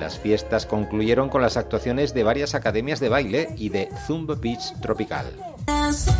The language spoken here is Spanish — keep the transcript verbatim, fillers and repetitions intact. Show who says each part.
Speaker 1: Las fiestas concluyeron con las actuaciones de varias academias de baile y de Zumba Beach Tropical.